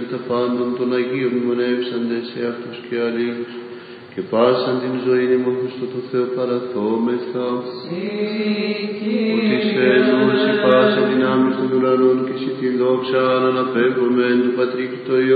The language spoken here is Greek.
τα πάντων των Αγίων μνημονεύσαντες σε αυτούς και αλλήλους, και πάσαν την ζωή ημών Χριστό το Θεό παραθόμεθα. Ότι σθενούς η πάσα δυνάμεις των ουρανών και εσύ τη δόξα αναπέμπομεν του Πατρί και το Υιό